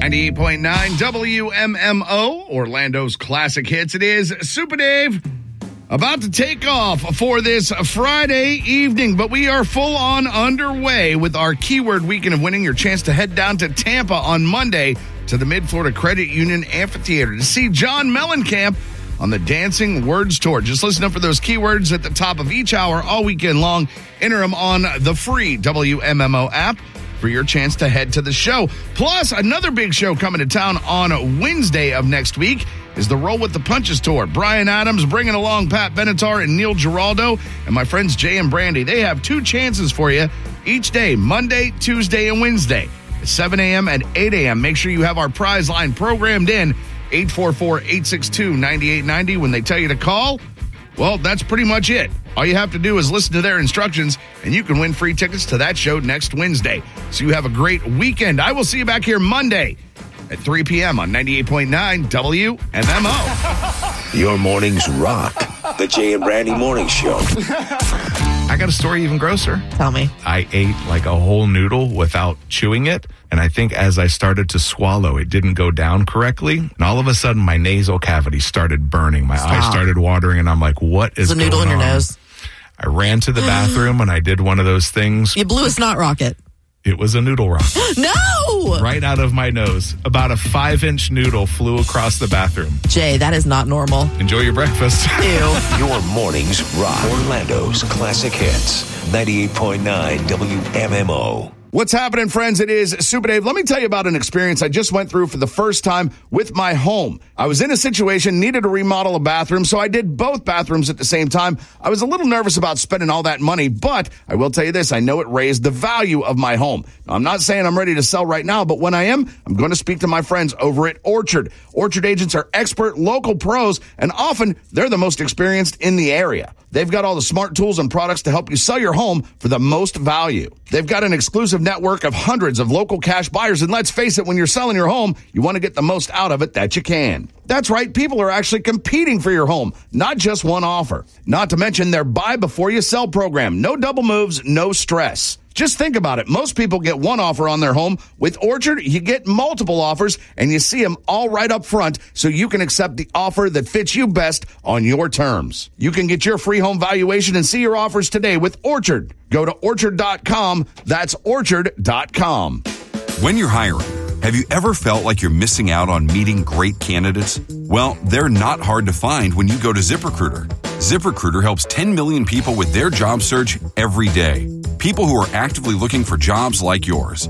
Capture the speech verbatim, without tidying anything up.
ninety-eight point nine W M M O, Orlando's classic hits. It is Super Dave about to take off for this Friday evening, but we are full on underway with our keyword weekend of winning. Your chance to head down to Tampa on Monday to the Mid-Florida Credit Union Amphitheater to see John Mellencamp on the Dancing Words Tour. Just listen up for those keywords at the top of each hour all weekend long. Enter them on the free W M M O app for your chance to head to the show. Plus, another big show coming to town on Wednesday of next week is the Roll with the Punches Tour. Brian Adams bringing along Pat Benatar and Neil Giraldo and my friends Jay and Brandy. They have two chances for you each day, Monday, Tuesday, and Wednesday, at seven a.m. and eight a.m. Make sure you have our prize line programmed in, eight four four, eight six two, nine eight nine zero. When they tell you to call, well, that's pretty much it. All you have to do is listen to their instructions, and you can win free tickets to that show next Wednesday. So you have a great weekend. I will see you back here Monday at three p.m. on ninety-eight point nine W M M O. Your mornings rock. The Jay and Brandy Morning Show. I got a story even grosser. Tell me. I ate like a whole noodle without chewing it. And I think as I started to swallow, it didn't go down correctly. And all of a sudden, my nasal cavity started burning. My Stop. eyes started watering. And I'm like, what is There's a noodle going in your on? nose. I ran to the bathroom and I did one of those things. You blew a snot rocket. It was a noodle rock. No! Right out of my nose. About a five-inch noodle flew across the bathroom. Jay, that is not normal. Enjoy your breakfast. Ew. Your mornings rock. Orlando's classic hits. ninety-eight point nine W M M O. What's happening, friends? It is Super Dave. Let me tell you about an experience I just went through for the first time with my home. I was in a situation, needed to remodel a bathroom, so I did both bathrooms at the same time. I was a little nervous about spending all that money, but I will tell you this, I know it raised the value of my home. Now, I'm not saying I'm ready to sell right now, but when I am, I'm going to speak to my friends over at Orchard. Orchard agents are expert local pros, and often they're the most experienced in the area. They've got all the smart tools and products to help you sell your home for the most value. They've got an exclusive network of hundreds of local cash buyers, and let's face it, when you're selling your home, you want to get the most out of it that you can. That's right, people are actually competing for your home, not just one offer. Not to mention their buy before you sell program. No double moves, no stress. Just think about it. Most people get one offer on their home. With Orchard, you get multiple offers, and you see them all right up front so you can accept the offer that fits you best on your terms. You can get your free home valuation and see your offers today with Orchard. Go to orchard dot com. That's orchard dot com. When you're hiring, have you ever felt like you're missing out on meeting great candidates? Well, they're not hard to find when you go to ZipRecruiter. ZipRecruiter helps ten million people with their job search every day. People who are actively looking for jobs like yours.